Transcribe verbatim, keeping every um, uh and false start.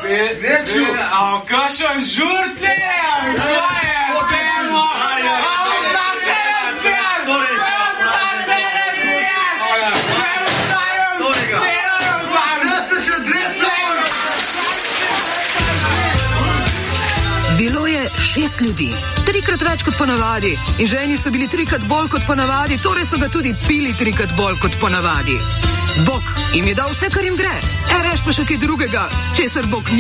Večju. A kakšen žurtli je? Kaj je? Temo. A vda še razvijan. Vda še razvijan. Vda se še drepno. Bilo je šest ljudi, trikrat več kot ponavadi, in ženi so bili trikrat bolj kot ponavadi, torej so ga tudi pili trikrat bolj kot ponavadi. Bog jim je dal vse, kar jim gre, e reš pa še kaj drugega, česar Bog ni.